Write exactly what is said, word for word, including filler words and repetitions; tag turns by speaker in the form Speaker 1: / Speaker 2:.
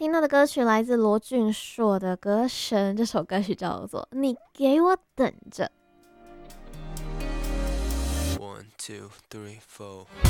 Speaker 1: 听到的歌曲来自罗俊硕的《歌神》，这首歌曲叫做《你给我等着》。
Speaker 2: One, two, three, four.